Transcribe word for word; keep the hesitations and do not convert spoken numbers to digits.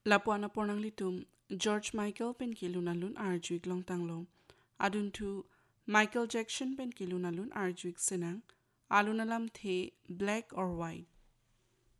Lapuana pornang litum George Michael pen kilunalun arjuik long tanglo. Adun tu Michael Jackson pen kilunalun arjuik senang. Alunalam the black or white.